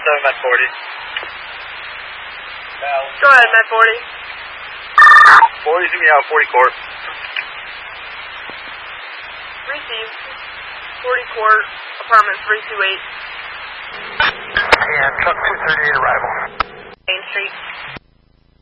at 40. Go ahead, Met 40. 40's me out, 40 court. Receive. 40 court, apartment 328. And truck 238 arrival. Main Street.